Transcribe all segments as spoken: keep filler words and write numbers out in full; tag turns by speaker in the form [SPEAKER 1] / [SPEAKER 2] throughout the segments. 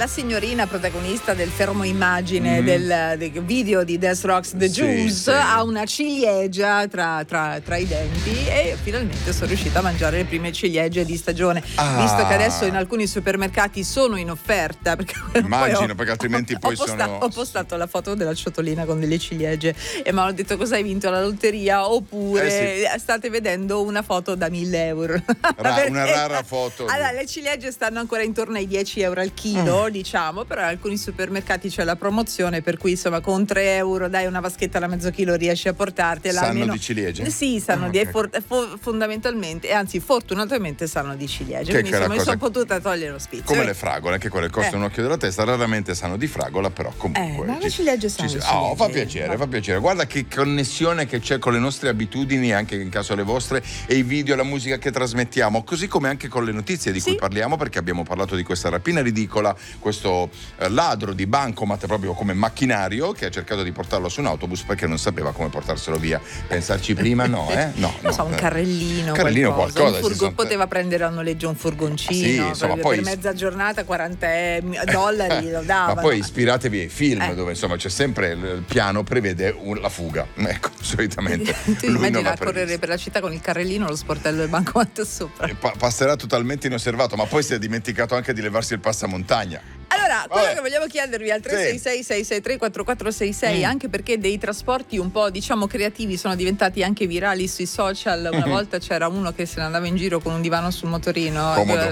[SPEAKER 1] la signorina protagonista del fermo immagine mm. del, del video di Death Rocks The
[SPEAKER 2] Sì,
[SPEAKER 1] Juice
[SPEAKER 2] sì.
[SPEAKER 1] ha una ciliegia tra, tra, tra i denti e finalmente sono riuscita a mangiare le prime ciliegie di stagione.
[SPEAKER 2] Ah.
[SPEAKER 1] Visto che adesso in alcuni supermercati sono in offerta, perché
[SPEAKER 2] immagino,
[SPEAKER 1] ho,
[SPEAKER 2] perché altrimenti
[SPEAKER 1] ho,
[SPEAKER 2] poi
[SPEAKER 1] ho posta,
[SPEAKER 2] sono
[SPEAKER 1] ho postato la foto della ciotolina con delle ciliegie e mi hanno detto: cosa hai vinto, la lotteria oppure
[SPEAKER 2] eh sì.
[SPEAKER 1] state vedendo una foto da mille euro.
[SPEAKER 2] Ra- una rara foto.
[SPEAKER 1] Allora, le ciliegie stanno ancora intorno ai dieci euro al chilo, mm. diciamo, però in alcuni supermercati c'è la promozione, per cui insomma con tre euro dai una vaschetta da mezzo chilo, riesci a portartela.
[SPEAKER 2] Sanno
[SPEAKER 1] almeno...
[SPEAKER 2] di ciliegie?
[SPEAKER 1] Sì, sanno
[SPEAKER 2] oh,
[SPEAKER 1] di
[SPEAKER 2] okay.
[SPEAKER 1] for- fo- fondamentalmente, e anzi fortunatamente sanno di ciliegie,
[SPEAKER 2] che
[SPEAKER 1] quindi
[SPEAKER 2] che
[SPEAKER 1] insomma mi
[SPEAKER 2] cosa...
[SPEAKER 1] sono potuta togliere lo spizio.
[SPEAKER 2] Come le fragole, anche quelle costano
[SPEAKER 1] eh.
[SPEAKER 2] un occhio della testa, raramente sanno di fragola, però comunque
[SPEAKER 1] eh, ma le ciliegie sanno
[SPEAKER 2] ci...
[SPEAKER 1] di
[SPEAKER 2] oh,
[SPEAKER 1] ciliegie.
[SPEAKER 2] fa piacere,
[SPEAKER 1] ma...
[SPEAKER 2] fa piacere. Guarda che connessione che c'è con le nostre abitudini, anche in caso le vostre, e i video, la musica che trasmettiamo, così come anche con le notizie di
[SPEAKER 1] sì.
[SPEAKER 2] cui parliamo, perché abbiamo parlato di questa rapina ridicola, questo eh, ladro di bancomat proprio come macchinario che ha cercato di portarlo su un autobus perché non sapeva come portarselo via. Pensarci prima no, eh? No,
[SPEAKER 1] non
[SPEAKER 2] no,
[SPEAKER 1] so, un
[SPEAKER 2] eh.
[SPEAKER 1] carrellino,
[SPEAKER 2] carrellino
[SPEAKER 1] qualcosa,
[SPEAKER 2] qualcosa
[SPEAKER 1] un furgo-
[SPEAKER 2] sono...
[SPEAKER 1] poteva prendere a noleggio un furgoncino,
[SPEAKER 2] sì, insomma,
[SPEAKER 1] per,
[SPEAKER 2] poi...
[SPEAKER 1] per mezza giornata quaranta dollari lo davano.
[SPEAKER 2] Ma poi ispiratevi ai film
[SPEAKER 1] eh.
[SPEAKER 2] dove insomma c'è sempre il piano prevede un, la fuga, ecco, solitamente
[SPEAKER 1] tu immagina a correre per la città con il carrellino, lo sportello del bancomat sopra,
[SPEAKER 2] pa- passerà totalmente inosservato, ma poi si è dimenticato anche di levarsi il passamontagna.
[SPEAKER 1] Allora, quello
[SPEAKER 2] Vabbè.
[SPEAKER 1] che vogliamo chiedervi al tre sei sei sei sei tre quattro quattro sei sei,
[SPEAKER 2] mm.
[SPEAKER 1] anche perché dei trasporti un po' diciamo creativi sono diventati anche virali sui social. Una volta c'era uno che se ne andava in giro con un divano sul motorino,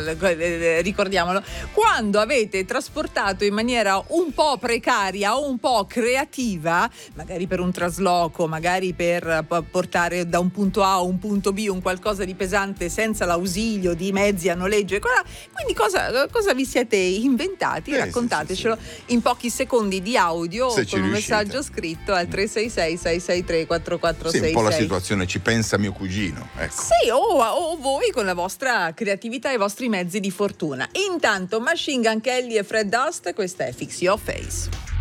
[SPEAKER 1] eh, ricordiamolo. Quando avete trasportato in maniera un po' precaria o un po' creativa, magari per un trasloco, magari per portare da un punto A a un punto B un qualcosa di pesante senza l'ausilio di mezzi a noleggio, quindi cosa, cosa vi siete inventati?
[SPEAKER 2] Eh,
[SPEAKER 1] Raccontatecelo
[SPEAKER 2] sì, sì, sì.
[SPEAKER 1] in pochi secondi di audio
[SPEAKER 2] se
[SPEAKER 1] o con un
[SPEAKER 2] riuscite.
[SPEAKER 1] messaggio scritto al tre sei sei sei sei tre quattro quattro sei sei.
[SPEAKER 2] Sì, un po' la situazione ci pensa mio cugino, ecco.
[SPEAKER 1] Sì, o, o voi con la vostra creatività e i vostri mezzi di fortuna. Intanto Machine Gun Kelly e Fred Dust, questa è Fix Your Face.